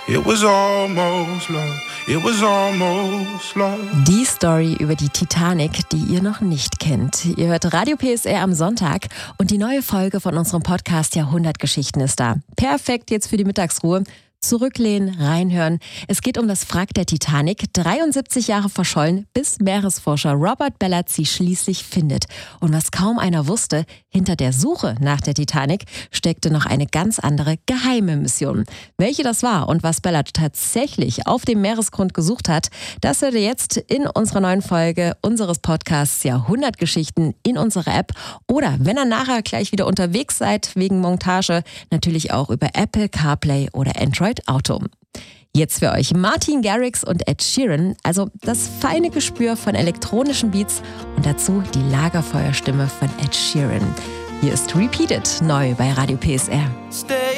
It was almost love. It was almost love. Die Story über die Titanic, die ihr noch nicht kennt. Ihr hört Radio PSR am Sonntag und die neue Folge von unserem Podcast Jahrhundertgeschichten ist da. Perfekt jetzt für die Mittagsruhe. Zurücklehnen, reinhören. Es geht um das Wrack der Titanic, 73 Jahre verschollen, bis Meeresforscher Robert Ballard sie schließlich findet. Und was kaum einer wusste, hinter der Suche nach der Titanic steckte noch eine ganz andere geheime Mission. Welche das war und was Ballard tatsächlich auf dem Meeresgrund gesucht hat, das hört ihr jetzt in unserer neuen Folge unseres Podcasts Jahrhundertgeschichten in unserer App. Oder wenn ihr nachher gleich wieder unterwegs seid wegen Montage, natürlich auch über Apple CarPlay oder Android Auto. Jetzt für euch Martin Garrix und Ed Sheeran, also das feine Gespür von elektronischen Beats und dazu die Lagerfeuerstimme von Ed Sheeran. Hier ist Repeated, neu bei Radio PSR.